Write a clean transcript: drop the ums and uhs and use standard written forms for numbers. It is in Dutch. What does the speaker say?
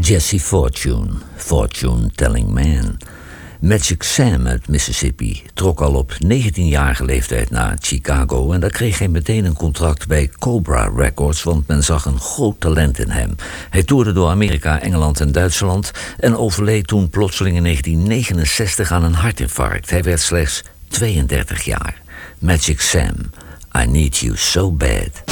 Jesse Fortune, Fortune Telling Man. Magic Sam uit Mississippi trok al op 19-jarige leeftijd naar Chicago en daar kreeg hij meteen een contract bij Cobra Records, want men zag een groot talent in hem. Hij toerde door Amerika, Engeland en Duitsland en overleed toen plotseling in 1969 aan een hartinfarct. Hij werd slechts 32 jaar. Magic Sam, I Need You So Bad.